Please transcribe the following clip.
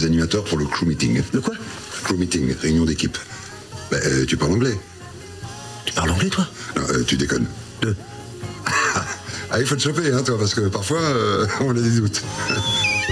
des animateurs pour le crew meeting. Le quoi? Crew meeting, réunion d'équipe. Tu parles anglais? Tu parles anglais, toi? Non, tu déconnes. De... Ah, il faut te choper, hein, toi, parce que parfois, on a des doutes.